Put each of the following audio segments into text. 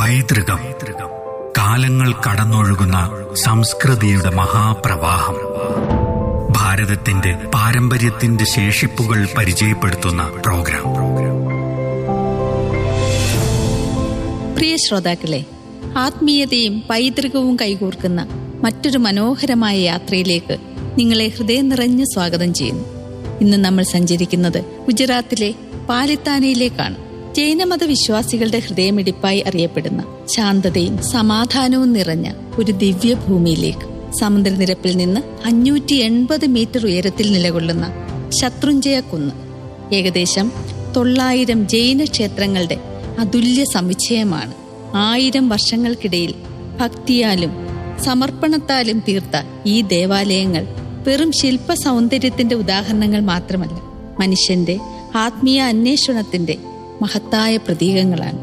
പൈതൃകം, കാലങ്ങൾ കടന്നൊഴുകുന്ന സംസ്കൃതിയുടെ മഹാപ്രവാഹം. ഭാരതത്തിന്റെ പാരമ്പര്യത്തിന്റെ ശേഷിപ്പുകൾ പരിചയപ്പെടുത്തുന്ന പ്രോഗ്രാം. പ്രിയ ശ്രോതാക്കളെ, ആത്മീയതയും പൈതൃകവും കൈകോർക്കുന്ന മറ്റൊരു മനോഹരമായ യാത്രയിലേക്ക് നിങ്ങളെ ഹൃദയം നിറഞ്ഞ് സ്വാഗതം ചെയ്യുന്നു. ഇന്ന് നമ്മൾ സഞ്ചരിക്കുന്നത് ഗുജറാത്തിലെ പാലിത്താനയിലേക്കാണ്. ജൈനമത വിശ്വാസികളുടെ ഹൃദയമിടിപ്പായി അറിയപ്പെടുന്ന ശാന്തതയും സമാധാനവും നിറഞ്ഞ ഒരു ദിവ്യഭൂമിയിലേക്ക്. സമുദ്രനിരപ്പിൽ നിന്ന് 580 മീറ്റർ ഉയരത്തിൽ നിലകൊള്ളുന്ന ശത്രുഞ്ജയ കുന്ന് ഏകദേശം 900 ജൈന ക്ഷേത്രങ്ങളുടെ അതുല്യ സമുച്ചയമാണ്. 1000 വർഷങ്ങൾക്കിടയിൽ ഭക്തിയാലും സമർപ്പണത്താലും തീർത്ത ഈ ദേവാലയങ്ങൾ വെറും ശില്പ സൗന്ദര്യത്തിന്റെ ഉദാഹരണങ്ങൾ മാത്രമല്ല, മനുഷ്യന്റെ ആത്മീയ അന്വേഷണത്തിന്റെ മഹത്തായ പ്രതീകങ്ങളാണ്.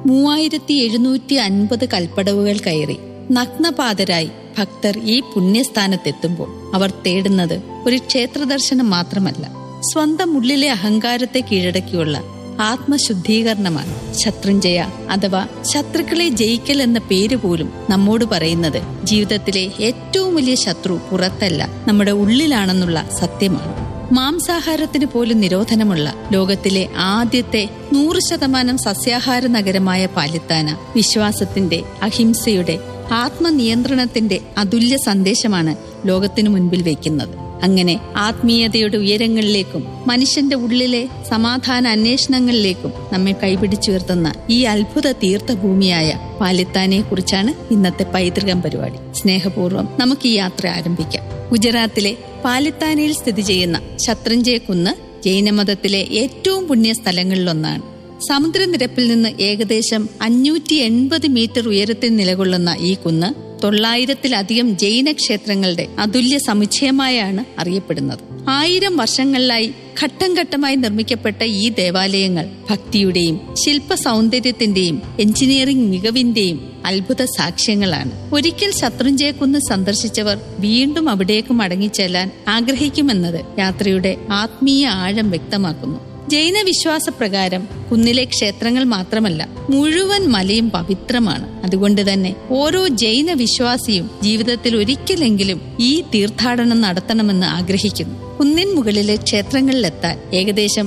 3750 കൽപ്പടവുകൾ കയറി നഗ്നപാതരായി ഭക്തർ ഈ പുണ്യസ്ഥാനത്തെത്തുമ്പോൾ അവർ തേടുന്നത് ഒരു ക്ഷേത്ര ദർശനം മാത്രമല്ല, സ്വന്തം ഉള്ളിലെ അഹങ്കാരത്തെ കീഴടക്കിയുള്ള ആത്മശുദ്ധീകരണമാണ്. ശത്രുഞ്ജയ അഥവാ ശത്രുക്കളെ ജയിക്കൽ എന്ന പേര് പോലും നമ്മോട് പറയുന്നത് ജീവിതത്തിലെ ഏറ്റവും വലിയ ശത്രു പുറത്തല്ല, നമ്മുടെ ഉള്ളിലാണെന്നുള്ള സത്യമാണ്. മാംസാഹാരത്തിന് പോലും നിരോധനമുള്ള ലോകത്തിലെ ആദ്യത്തെ 100% സസ്യാഹാര നഗരമായ പാലിത്താന വിശ്വാസത്തിന്റെ, അഹിംസയുടെ, ആത്മനിയന്ത്രണത്തിന്റെ അതുല്യ സന്ദേശമാണ് ലോകത്തിനു മുൻപിൽ വയ്ക്കുന്നത്. അങ്ങനെ ആത്മീയതയുടെ ഉയരങ്ങളിലേക്കും മനുഷ്യന്റെ ഉള്ളിലെ സമാധാന അന്വേഷണങ്ങളിലേക്കും നമ്മെ കൈപിടിച്ചുയർത്തുന്ന ഈ അത്ഭുത തീർത്ഥഭൂമിയായ പാലിത്താനയെ കുറിച്ചാണ് ഇന്നത്തെ പൈതൃകം പരിപാടി. സ്നേഹപൂർവ്വം നമുക്ക് ഈ യാത്ര ആരംഭിക്കാം. ഗുജറാത്തിലെ പാലിത്താനയിൽ സ്ഥിതി ചെയ്യുന്ന ശത്രുഞ്ജയ കുന്ന് ജൈനമതത്തിലെ ഏറ്റവും പുണ്യ സ്ഥലങ്ങളിലൊന്നാണ്. സമുദ്രനിരപ്പിൽ നിന്ന് ഏകദേശം 580 മീറ്റർ ഉയരത്തിൽ നിലകൊള്ളുന്ന ഈ കുന്ന് 900-ലധികം ജൈന ക്ഷേത്രങ്ങളുടെ അതുല്യ സമുച്ചയമായാണ് അറിയപ്പെടുന്നത്. 1000 വർഷങ്ങളിലായി ഘട്ടം ഘട്ടമായി നിർമ്മിക്കപ്പെട്ട ഈ ദേവാലയങ്ങൾ ഭക്തിയുടെയും ശില്പ സൗന്ദര്യത്തിന്റെയും എഞ്ചിനീയറിംഗ് മികവിന്റെയും അത്ഭുത സാക്ഷ്യങ്ങളാണ്. ഒരിക്കൽ ശത്രുഞ്ജയ കുന്ന് സന്ദർശിച്ചവർ വീണ്ടും അവിടേക്ക് മടങ്ങിച്ചെല്ലാൻ ആഗ്രഹിക്കുമെന്നത് യാത്രയുടെ ആത്മീയ ആഴം വ്യക്തമാക്കുന്നു. ജൈന വിശ്വാസപ്രകാരം കുന്നിലെ ക്ഷേത്രങ്ങൾ മാത്രമല്ല, മുഴുവൻ മലയും പവിത്രമാണ്. അതുകൊണ്ട് തന്നെ ഓരോ ജൈന വിശ്വാസിയും ജീവിതത്തിൽ ഒരിക്കലെങ്കിലും ഈ തീർത്ഥാടനം നടത്തണമെന്ന് ആഗ്രഹിക്കുന്നു. കുന്നിൻ മുകളിലെ ക്ഷേത്രങ്ങളിലെത്താൻ ഏകദേശം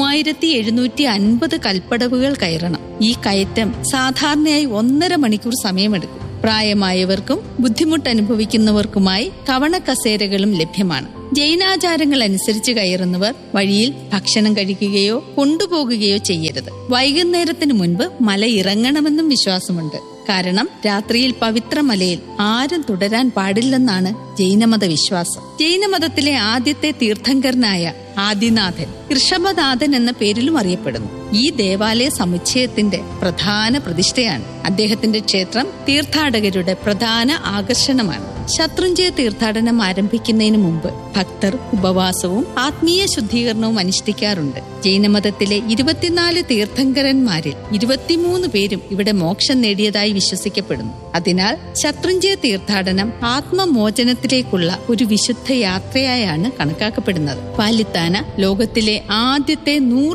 3750 കൽപ്പടവുകൾ കയറണം. ഈ കയറ്റം സാധാരണയായി 1.5 മണിക്കൂർ സമയമെടുക്കും. പ്രായമായവർക്കും ബുദ്ധിമുട്ടനുഭവിക്കുന്നവർക്കുമായി കവണക്കസേരകളും ലഭ്യമാണ്. ജൈനാചാരങ്ങൾ അനുസരിച്ച് കയറുന്നവർ വഴിയിൽ ഭക്ഷണം കഴിക്കുകയോ കൊണ്ടുപോകുകയോ ചെയ്യരുത്. വൈകുന്നേരത്തിന് മുൻപ് മല ഇറങ്ങണമെന്നും വിശ്വാസമുണ്ട്. കാരണം രാത്രിയിൽ പവിത്ര മലയിൽ ആരും തുടരാൻ പാടില്ലെന്നാണ് ജൈനമത വിശ്വാസം. ജൈനമതത്തിലെ ആദ്യത്തെ തീർത്ഥങ്കരനായ ആദിനാഥൻ ഋഷഭനാഥൻ എന്ന പേരിലും അറിയപ്പെടുന്നു. ഈ ദേവാലയ സമുച്ചയത്തിന്റെ പ്രധാന പ്രതിഷ്ഠയാണ്. അദ്ദേഹത്തിന്റെ ക്ഷേത്രം തീർത്ഥാടകരുടെ പ്രധാന ആകർഷണമാണ്. ശത്രുഞ്ജയ തീർത്ഥാടനം ആരംഭിക്കുന്നതിന് മുമ്പ് ഭക്തർ ഉപവാസവും ആത്മീയ ശുദ്ധീകരണവും അനുഷ്ഠിക്കാറുണ്ട്. ജൈനമതത്തിലെ 24 തീർത്ഥങ്കരന്മാരിൽ 23 പേരും ഇവിടെ മോക്ഷം നേടിയതായി വിശ്വസിക്കപ്പെടുന്നു. അതിനാൽ ശത്രുഞ്ജയ തീർത്ഥാടനം ആത്മമോചനത്തിലേക്കുള്ള ഒരു വിശുദ്ധ യാത്രയായാണ് കണക്കാക്കപ്പെടുന്നത്. പാലിത്താന ലോകത്തിലെ ആദ്യത്തെ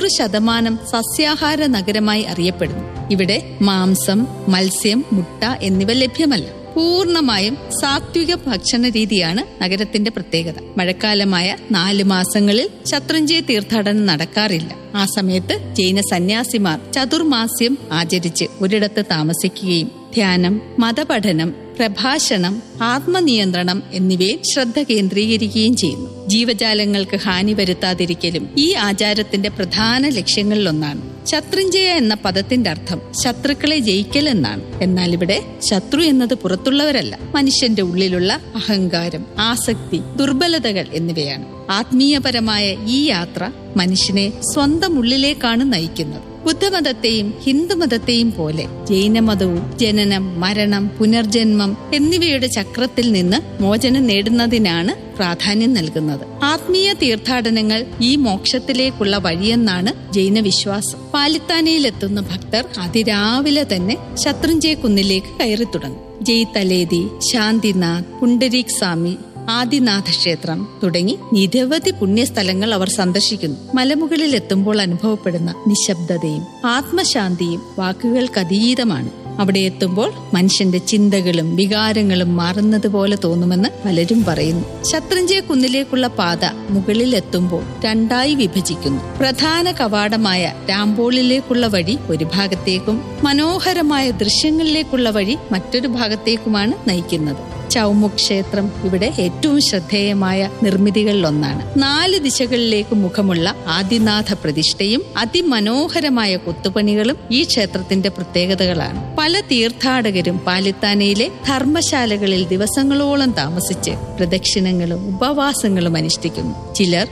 100% സസ്യാഹാര നഗരമായി അറിയപ്പെടുന്നു. ഇവിടെ മാംസം, മത്സ്യം, മുട്ട എന്നിവ ലഭ്യമല്ല. പൂർണ്ണമായും സാത്വിക ഭക്ഷണ രീതിയാണ് നഗരത്തിന്റെ പ്രത്യേകത. മഴക്കാലമായ 4 മാസങ്ങളിൽ ശത്രുഞ്ജയ തീർത്ഥാടനം നടക്കാറില്ല. ആ സമയത്ത് ജൈന സന്യാസിമാർ ചതുർമാസ്യം ആചരിച്ച് ഒരിടത്ത് താമസിക്കുകയും ധ്യാനം, മതപഠനം, പ്രഭാഷണം, ആത്മനിയന്ത്രണം എന്നിവയിൽ ശ്രദ്ധ കേന്ദ്രീകരിക്കുകയും ചെയ്യുന്നു. ജീവജാലങ്ങൾക്ക് ഹാനി വരുത്താതിരിക്കലും ഈ ആചാരത്തിന്റെ പ്രധാന ലക്ഷ്യങ്ങളിലൊന്നാണ്. ശത്രുഞ്ജയ എന്ന പദത്തിന്റെ അർത്ഥം ശത്രുക്കളെ ജയിക്കൽ എന്നാണ്. എന്നാൽ ഇവിടെ ശത്രു എന്നത് പുറത്തുള്ളവരല്ല, മനുഷ്യന്റെ ഉള്ളിലുള്ള അഹങ്കാരം, ആസക്തി, ദുർബലതകൾ എന്നിവയാണ്. ആത്മീയപരമായ ഈ യാത്ര മനുഷ്യനെ സ്വന്തം ഉള്ളിലേക്കാണ് നയിക്കുന്നത്. ബുദ്ധമതത്തെയും ഹിന്ദുമതത്തെയും പോലെ ജൈനമതവും ജനനം, മരണം, പുനർജന്മം എന്നിവയുടെ ചക്രത്തിൽ നിന്ന് മോചനം നേടുന്നതിനാണ് പ്രാധാന്യം നൽകുന്നത്. ആത്മീയ തീർത്ഥാടനങ്ങൾ ഈ മോക്ഷത്തിലേക്കുള്ള വഴിയെന്നാണ് ജൈന വിശ്വാസം. പാലിത്താനയിലെത്തുന്ന ഭക്തർ അതിരാവിലെ തന്നെ ശത്രുഞ്ജയ കുന്നിലേക്ക് കയറി തുടങ്ങും. ജയ് തലേതി, ശാന്തിനാഥ്, പുണ്ടരീക് സ്വാമി, ആദിനാഥ ക്ഷേത്രം തുടങ്ങി നിരവധി പുണ്യസ്ഥലങ്ങൾ അവർ സന്ദർശിക്കുന്നു. മലമുകളിൽ എത്തുമ്പോൾ അനുഭവപ്പെടുന്ന നിശബ്ദതയും ആത്മശാന്തിയും വാക്കുകൾക്കതീതമാണ്. അവിടെ എത്തുമ്പോൾ മനുഷ്യന്റെ ചിന്തകളും വികാരങ്ങളും മാറുന്നത് പോലെ തോന്നുമെന്ന് പലരും പറയുന്നു. ശത്രുഞ്ജയ കുന്നിലേക്കുള്ള പാത മുകളിൽ എത്തുമ്പോൾ രണ്ടായി വിഭജിക്കുന്നു. പ്രധാന കവാടമായ രാംബോളിലേക്കുള്ള വഴി ഒരു ഭാഗത്തേക്കും മനോഹരമായ ദൃശ്യങ്ങളിലേക്കുള്ള വഴി മറ്റൊരു ഭാഗത്തേക്കുമാണ് നയിക്കുന്നത്. ചൗമുഖ് ക്ഷേത്രം ഇവിടെ ഏറ്റവും ശ്രദ്ധേയമായ നിർമ്മിതികളിലൊന്നാണ്. 4 ദിശകളിലേക്ക് മുഖമുള്ള ആദിനാഥ പ്രതിഷ്ഠയും അതിമനോഹരമായ കൊത്തുപണികളും ഈ ക്ഷേത്രത്തിന്റെ പ്രത്യേകതകളാണ്. പല തീർത്ഥാടകരും പാലിത്താനയിലെ ധർമ്മശാലകളിൽ ദിവസങ്ങളോളം താമസിച്ച് പ്രദക്ഷിണങ്ങളും ഉപവാസങ്ങളും അനുഷ്ഠിക്കുന്നു. ചിലർ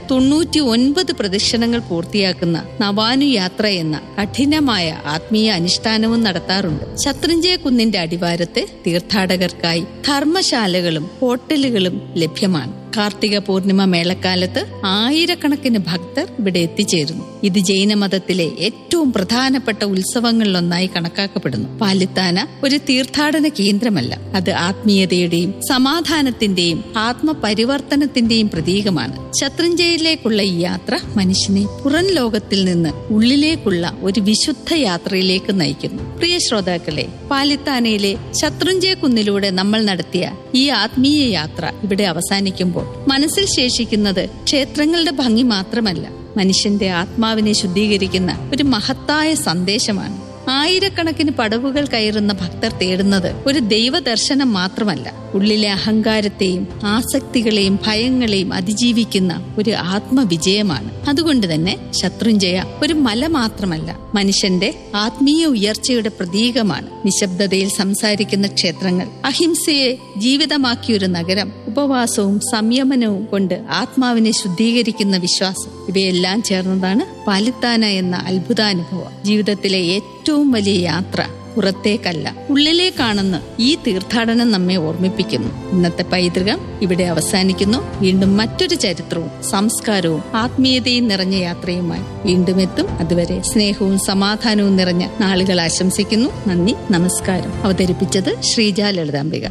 99 പ്രദക്ഷിണങ്ങൾ പൂർത്തിയാക്കുന്ന നവാനുയാത്ര എന്ന കഠിനമായ ആത്മീയ അനുഷ്ഠാനവും നടത്താറുണ്ട്. ശത്രുഞ്ജയ കുന്നിന്റെ അടിവാരത്ത് തീർത്ഥാടകർക്കായി ധർമ്മശാലകളും ഹോട്ടലുകളും ലഭ്യമാണ്. കാർത്തിക പൂർണിമ മേളക്കാലത്ത് ആയിരക്കണക്കിന് ഭക്തർ ഇവിടെ എത്തിച്ചേരുന്നു. ഇത് ജൈനമതത്തിലെ ഏറ്റവും പ്രധാനപ്പെട്ട ഉത്സവങ്ങളിലൊന്നായി കണക്കാക്കപ്പെടുന്നു. പാലിത്താന ഒരു തീർത്ഥാടന കേന്ദ്രമല്ല, അത് ആത്മീയതയുടെയും സമാധാനത്തിന്റെയും ആത്മപരിവർത്തനത്തിന്റെയും പ്രതീകമാണ്. ശത്രുഞ്ജയയിലേക്കുള്ള ഈ യാത്ര മനുഷ്യനെ പുറം ലോകത്തിൽ നിന്ന് ഉള്ളിലേക്കുള്ള ഒരു വിശുദ്ധ യാത്രയിലേക്ക് നയിക്കുന്നു. പ്രിയ ശ്രോതാക്കളെ, പാലിത്താനയിലെ ശത്രുഞ്ജയ കുന്നിലൂടെ നമ്മൾ നടത്തിയ ഈ ആത്മീയ യാത്ര ഇവിടെ അവസാനിക്കുമ്പോൾ മനസ്സിൽ ശേഷിക്കുന്നത് ക്ഷേത്രങ്ങളുടെ ഭംഗി മാത്രമല്ല, മനുഷ്യന്റെ ആത്മാവിനെ ശുദ്ധീകരിക്കുന്ന ഒരു മഹത്തായ സന്ദേശമാണ്. ആയിരക്കണക്കിന് പടവുകൾ കയറുന്ന ഭക്തർ തേടുന്നത് ഒരു ദൈവദർശനം മാത്രമല്ല, ഉള്ളിലെ അഹങ്കാരത്തെയും ആസക്തികളെയും ഭയങ്ങളെയും അതിജീവിക്കുന്ന ഒരു ആത്മവിജയമാണ്. അതുകൊണ്ട് തന്നെ ശത്രുഞ്ജയ ഒരു മല മാത്രമല്ല, മനുഷ്യന്റെ ആത്മീയ ഉയർച്ചയുടെ പ്രതീകമാണ്. നിശബ്ദതയിൽ സംസാരിക്കുന്ന ക്ഷേത്രങ്ങൾ, അഹിംസയെ ജീവിതമാക്കിയൊരു നഗരം, ഉപവാസവും സംയമനവും കൊണ്ട് ആത്മാവിനെ ശുദ്ധീകരിക്കുന്ന വിശ്വാസം, ഇവയെല്ലാം ചേർന്നതാണ് പാലിത്താന എന്ന അത്ഭുതാനുഭവം. ജീവിതത്തിലെ ഏറ്റവും വലിയ യാത്ര പുറത്തേക്കല്ല, ഉള്ളിലേക്കാണെന്ന് ഈ തീർത്ഥാടനം നമ്മെ ഓർമ്മിപ്പിക്കുന്നു. ഇന്നത്തെ പൈതൃകം ഇവിടെ അവസാനിക്കുന്നു. വീണ്ടും മറ്റൊരു ചരിത്രവും സംസ്കാരവും ആത്മീയതയും നിറഞ്ഞ യാത്രയുമായി വീണ്ടും എത്തും. അതുവരെ സ്നേഹവും സമാധാനവും നിറഞ്ഞ നാളുകൾ ആശംസിക്കുന്നു. നന്ദി, നമസ്കാരം. അവതരിപ്പിച്ചത് ശ്രീജ ലളിതാംബിക.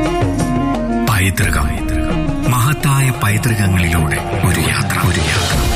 പൈതൃകം, മഹത്തായ പൈതൃകങ്ങളിലൂടെ ഒരു യാത്ര.